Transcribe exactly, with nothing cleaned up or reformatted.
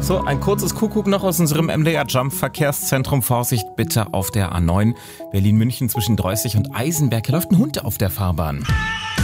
So, ein kurzes Kuckuck noch aus unserem M D R-Jump-Verkehrszentrum. Vorsicht bitte auf der A neun Berlin-München zwischen Dreußig und Eisenberg. Hier läuft ein Hund auf der Fahrbahn.